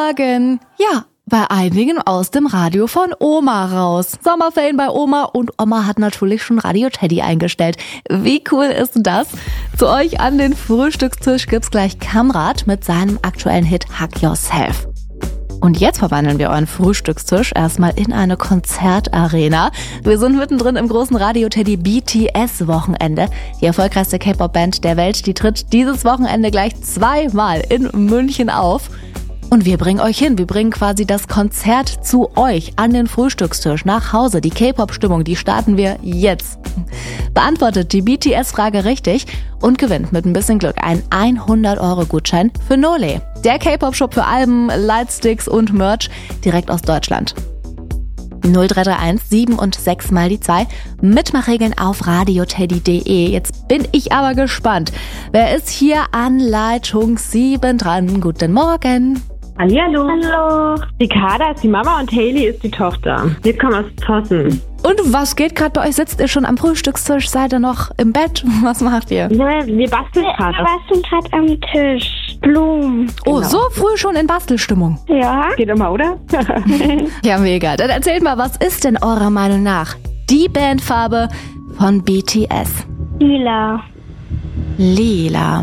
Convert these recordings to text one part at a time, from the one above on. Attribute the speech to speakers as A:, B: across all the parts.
A: Morgen. Ja, bei einigen aus dem Radio von Oma raus. Sommerferien bei Oma und Oma hat natürlich schon Radio Teddy eingestellt. Wie cool ist das? Zu euch an den Frühstückstisch gibt's gleich Kamrat mit seinem aktuellen Hit Hug Yourself. Und jetzt verwandeln wir euren Frühstückstisch erstmal in eine Konzertarena. Wir sind mittendrin im großen Radio Teddy BTS-Wochenende. Die erfolgreichste K-Pop-Band der Welt, die tritt dieses Wochenende gleich 2-mal in München auf. Und wir bringen euch hin, wir bringen quasi das Konzert zu euch an den Frühstückstisch nach Hause. Die K-Pop-Stimmung, die starten wir jetzt. Beantwortet die BTS-Frage richtig und gewinnt mit ein bisschen Glück einen 100-Euro-Gutschein für Nole. Der K-Pop-Shop für Alben, Lightsticks und Merch direkt aus Deutschland. 0331 7 und 6 mal die 2. Mitmachregeln auf radioteddy.de. Jetzt bin ich aber gespannt. Wer ist hier an Leitung 7 dran? Guten Morgen.
B: Hallihallo. Hallo. Die Kader ist die Mama und Hailey ist die Tochter. Wir kommen aus Tossen.
A: Und was geht gerade bei euch? Sitzt ihr schon am Frühstückstisch? Seid ihr noch im Bett? Was macht ihr?
B: Ja, wir basteln gerade.
C: Wir basteln gerade am Tisch. Blumen.
A: Oh,
B: Genau.
A: so früh schon in Bastelstimmung.
C: Ja.
B: Geht immer, oder?
A: Ja, mega. Dann erzählt mal, was ist denn eurer Meinung nach die Bandfarbe von BTS?
C: Lila.
A: Lila.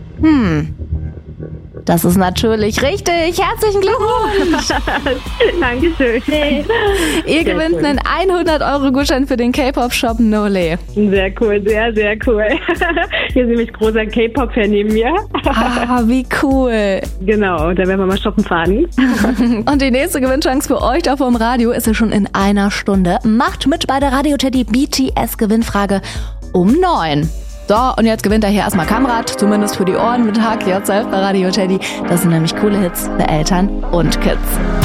A: Das ist natürlich richtig. Herzlichen Glückwunsch.
B: Dankeschön.
A: Ihr gewinnt einen 100-Euro-Gutschein für den K-Pop-Shop Nole.
B: Sehr cool, sehr, sehr cool. Hier ist nämlich großer K-Pop-Fan neben mir.
A: Ah, wie cool.
B: Genau, da werden wir mal shoppen fahren.
A: Und die nächste Gewinnchance für euch da vom Radio ist ja schon in einer Stunde. Macht mit bei der Radio Teddy BTS-Gewinnfrage um 9. So, und jetzt gewinnt er hier erstmal Kamrat, zumindest für die Ohren mit Hug Yourself bei Radio Teddy. Das sind nämlich coole Hits für Eltern und Kids.